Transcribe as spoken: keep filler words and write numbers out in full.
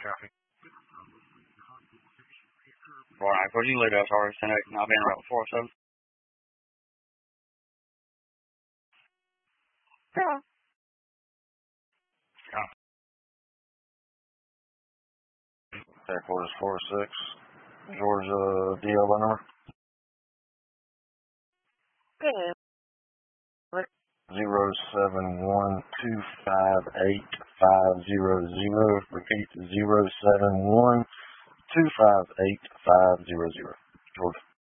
traffic. Alright, where do you lead us, R S ten eight? I've been around before, so. Yeah. Yeah. Headquarters four six, Georgia D L number. Good. Zero seven one two five eight five zero zero. Repeat, zero seven one two five eight five zero zero. Georgia.